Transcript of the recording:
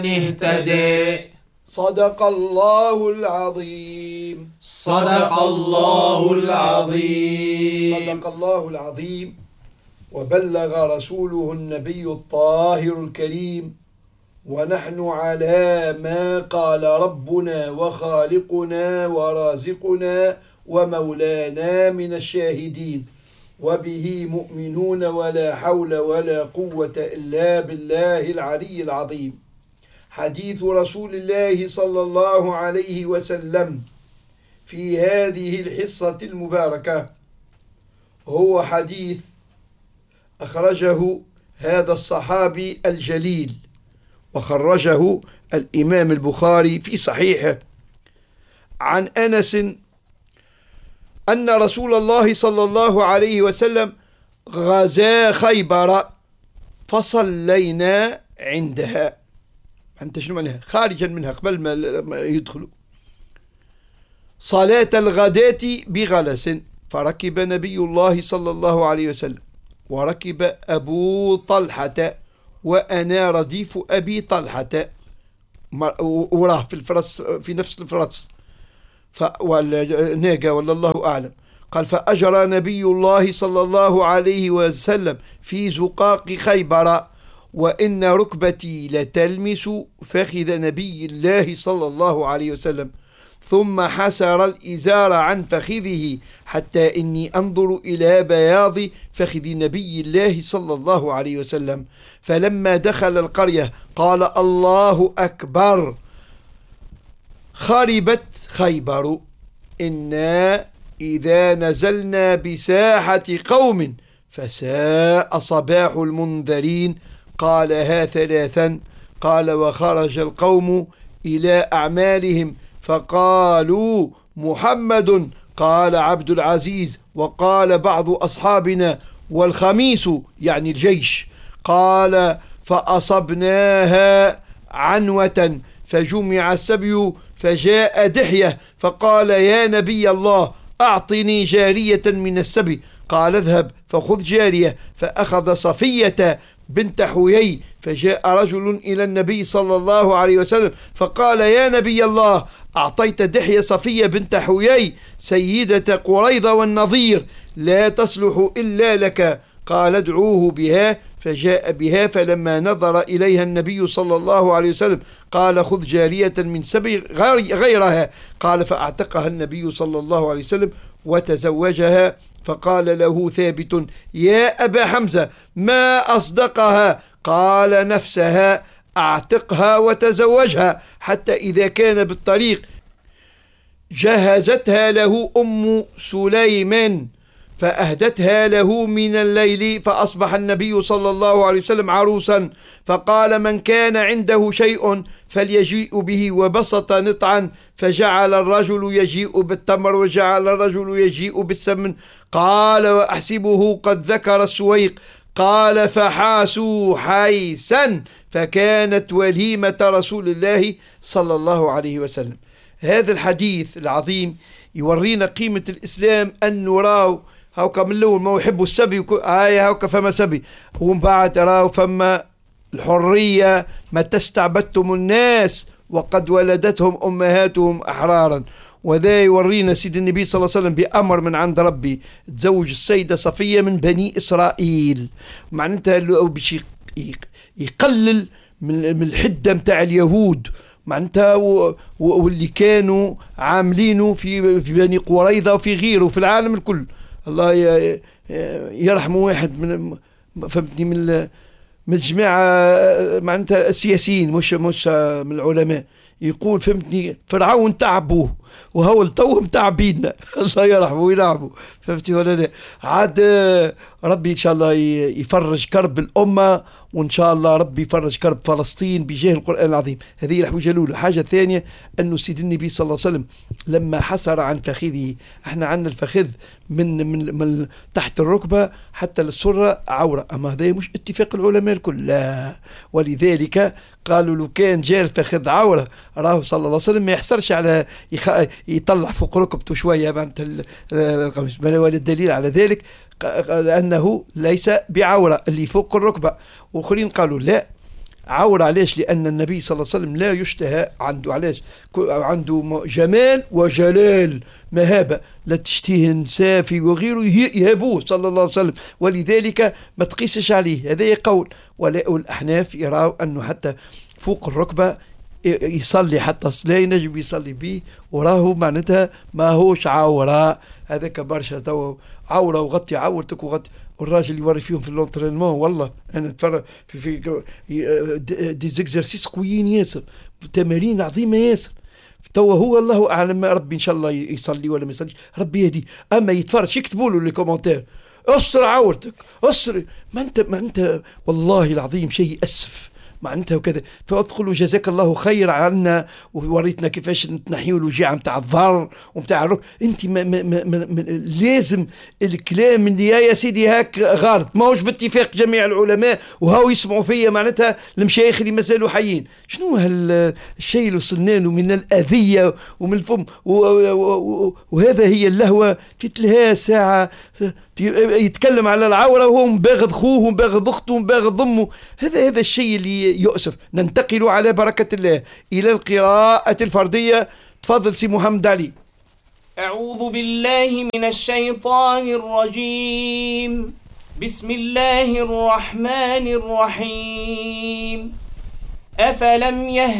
اهتدي. صدق الله العظيم. صدق الله العظيم. صدق الله العظيم. وبلغ رسوله النبي الطاهر الكريم، ونحن على ما قال ربنا وخالقنا ورازقنا ومولانا من الشاهدين، وبه مؤمنون، ولا حول ولا قوة إلا بالله العلي العظيم. حديث رسول الله صلى الله عليه وسلم في هذه الحصة المباركة هو حديث أخرجه هذا الصحابي الجليل، وخرجه الإمام البخاري في صحيحه، عن أنس أن رسول الله صلى الله عليه وسلم غزا خيبر فصلينا عندها. أنت شنو معناها؟ خارجا منها قبل ما يدخلوا. صلاة الغداة بغلس، فركب نبي الله صلى الله عليه وسلم، وركب أبو طلحة، وأنا رديف أبي طلحة، وراه في الفرس، في نفس الفرس والناقة، ولا الله أعلم. قال: فأجرى نبي الله صلى الله عليه وسلم في زقاق خيبر، وإن ركبتي لتلمس فخذ نبي الله صلى الله عليه وسلم، ثم حسر الإزار عن فخذه حتى إني أنظر إلى بياض فخذ نبي الله صلى الله عليه وسلم. فلما دخل القرية قال: الله أكبر، خربت خيبر، إنا إذا نزلنا بساحة قوم فساء صباح المنذرين. قالها ثلاثا. قال: وخرج القوم إلى أعمالهم فقالوا: محمد. قال عبد العزيز. وقال بعض أصحابنا: والخميس، يعني الجيش. قال: فأصبناها عنوة، فجمع السبي، فجاء دحية فقال: يا نبي الله، أعطني جارية من السبي. قال: اذهب فخذ جارية. فأخذ صفية بنت حيي. فجاء رجل إلى النبي صلى الله عليه وسلم فقال: يا نبي الله، أعطيت دحية صفية بنت حيي سيدة قريظة والنظير، لا تصلح إلا لك. قال: ادعوه بها. فجاء بها، فلما نظر إليها النبي صلى الله عليه وسلم قال: خذ جارية من سبي غيرها. قال: فأعتقها النبي صلى الله عليه وسلم وتزوجها. فقال له ثابت: يا أبا حمزة، ما أصدقها؟ قال: نفسها، أعتقها وتزوجها. حتى إذا كان بالطريق جهزتها له أم سليمان فأهدتها له من الليل، فأصبح النبي صلى الله عليه وسلم عروسا. فقال: من كان عنده شيء فليجيء به، وبسط نطعا، فجعل الرجل يجيء بالتمر، وجعل الرجل يجيء بالسمن. قال: وأحسبه قد ذكر السويق. قال: فحاسوا حيسا، فكانت وليمة رسول الله صلى الله عليه وسلم. هذا الحديث العظيم يورينا قيمة الإسلام، أن راو هاوكا من الأول ما يحبوا السبي، هاوكا فما سبي، ومن بعد راو فما الحرية، ما تستعبدتم الناس وقد ولدتهم أمهاتهم أحرارا. وذا يورينا سيد النبي صلى الله عليه وسلم بأمر من عند ربي تزوج السيدة صفية من بني إسرائيل، معناتها باش يقلل من الحدة متاع اليهود، معناتها واللي كانوا عاملينه في بني قريظة وفي غيره في العالم الكل. الله يرحم واحد من، فهمتني، من الجماعة معناتها السياسيين، مش من العلماء، يقول فهمتني: فرعون تعبوه وهو التو متاع بيدنا. الله يرحمه ويلعبه، فهمتي ولا لا؟ عاد ربي ان شاء الله يفرج كرب الامه، وان شاء الله ربي يفرج كرب فلسطين بجاه القران العظيم. هذه الحاجه الاولى. الحاجه الثانيه انه سيد النبي صلى الله عليه وسلم لما حسر عن فخذه، احنا عندنا الفخذ من تحت الركبه حتى للسره عوره، اما هذا مش اتفاق العلماء الكل، لا. ولذلك قالوا لو كان جاء الفخذ عوره راه صلى الله عليه وسلم ما يحسرش على يطلع فوق ركبته شويه معناتها القميص. والدليل على ذلك لأنه ليس بعورة اللي فوق الركبة. وآخرين قالوا لا، عورة. علاش؟ لأن النبي صلى الله عليه وسلم لا يشتهى عنده. علاش؟ عنده جمال وجلال، مهابة لا تشتهي النساء في وغيره يهابوه صلى الله عليه وسلم، ولذلك ما تقيسش عليه. هذا قول. والأحناف يراوا أنه حتى فوق الركبة يصلي، حتى لا ينجم يصلي به وراه معناتها ما هوش عورة. هذاك برشا توا عورة وغطي عورتك وغطي. والراجل يوري فيهم في اللونترينمون، والله انا اتفرج في دي زيكزرسيس قويين ياسر، تمارين عظيمه ياسر. توا هو الله اعلم، ربي ان شاء الله يصلي ولا ما يصليش، ربي يهديه. اما يتفرج يكتبوا له لي كومنتير استر عورتك استر، ما انت والله العظيم شيء يأسف معناتها وكذا. فادخل له جزاك الله خير عنا ووريتنا كيفاش تنحيوا الوجيعه نتاع الظهر ونتاع الركب. انت ما لازم الكلام اللي يا سيدي هاك غلط، ماهوش باتفاق جميع العلماء وهاو يسمعوا فيا معناتها المشايخ اللي مازالوا حيين. شنو هالشيء اللي وصلنا له من الاذيه ومن الفم وهذا هي اللهوه. تتلها ساعه يتكلم على العوره وهو مباغض خوه ومباغض اخته ومباغض امه. هذا الشيء اللي يؤسف. ننتقل على بركة الله إلى القراءة الفردية. تفضل سي محمد علي. أعوذ بالله من الشيطان الرجيم. بسم الله الرحمن الرحيم. أفلم